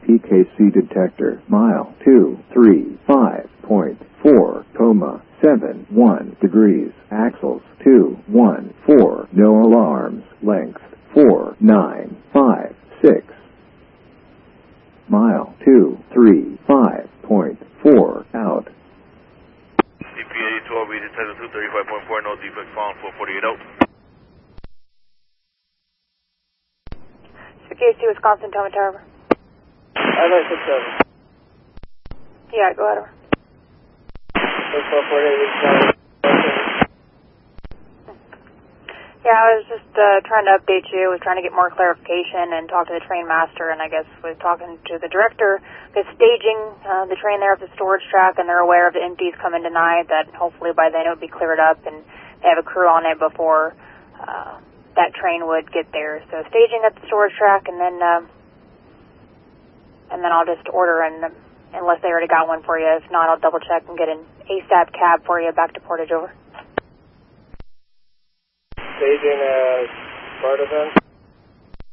PKC detector, mile 235.4, 71 degrees, axles 214, no alarms, length 4956. Mile 235.4, out. CPA 12, we detected 235.4, no defect found, 448 out. CPA Wisconsin, Toma Tower. I'd like 67. Yeah, go ahead. 448. Yeah, I was just trying to update you. I was trying to get more clarification and talk to the train master, and I guess was talking to the director that's staging the train there at the storage track, and they're aware of the empties coming tonight, that hopefully by then it would be cleared up, and they have a crew on it before that train would get there. So staging at the storage track, and then I'll just order, and unless they already got one for you. If not, I'll double check and get an ASAP cab for you back to Portage. Over. Staging Sparta then?